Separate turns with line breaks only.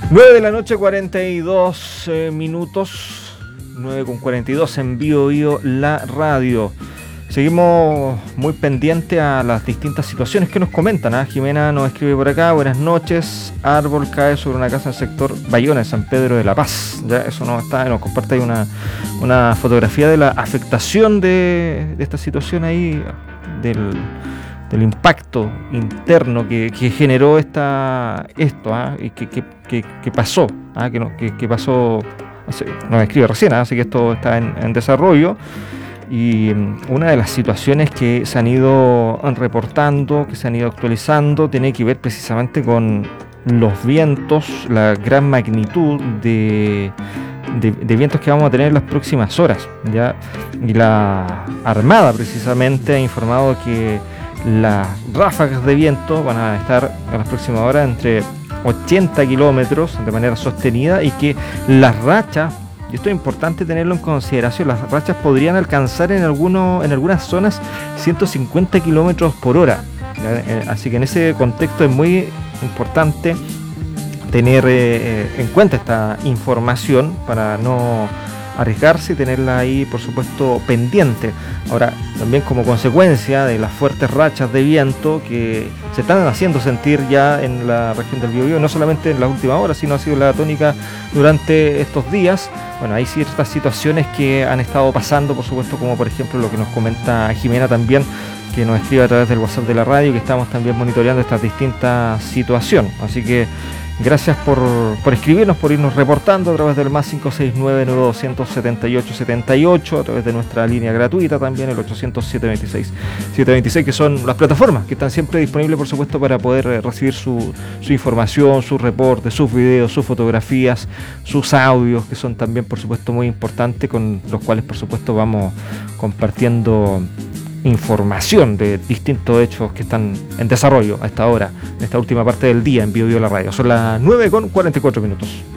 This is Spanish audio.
9 de la noche, 42 minutos, 9:42 en Bio la radio. Seguimos muy pendientes a las distintas situaciones que nos comentan. Jimena nos escribe por acá: buenas noches, árbol cae sobre una casa en el sector Bayona, de San Pedro de la Paz. Ya eso nos comparte ahí una fotografía de la afectación de esta situación ahí, del impacto interno que generó esto, y que pasó, que pasó, nos escribe recién, así que esto está en desarrollo. Y una de las situaciones que se han ido reportando, que se han ido actualizando, tiene que ver precisamente con los vientos, la gran magnitud de vientos que vamos a tener en las próximas horas, ¿ya? Y la Armada precisamente ha informado que las ráfagas de viento van a estar en las próximas horas entre 80 kilómetros de manera sostenida, y que las rachas, y esto es importante tenerlo en consideración, las rachas podrían alcanzar en algunas zonas 150 kilómetros por hora. Así que en ese contexto es muy importante tener en cuenta esta información para no arriesgarse y tenerla ahí, por supuesto, pendiente. Ahora, también como consecuencia de las fuertes rachas de viento que se están haciendo sentir ya en la región del Biobío, no solamente en las últimas horas, sino ha sido la tónica durante estos días. Bueno, hay ciertas situaciones que han estado pasando, por supuesto, como por ejemplo lo que nos comenta Jimena también, que nos escribe a través del WhatsApp de la radio, que estamos también monitoreando estas distintas situaciones. Así que gracias por escribirnos, por irnos reportando a través del más 569-9200-7878, a través de nuestra línea gratuita también, el 800-726-726, que son las plataformas que están siempre disponibles, por supuesto, para poder recibir su información, sus reportes, sus videos, sus fotografías, sus audios, que son también, por supuesto, muy importantes, con los cuales, por supuesto, vamos compartiendo información de distintos hechos que están en desarrollo a esta hora, en esta última parte del día en Bio la radio. Son las 9:44 minutos.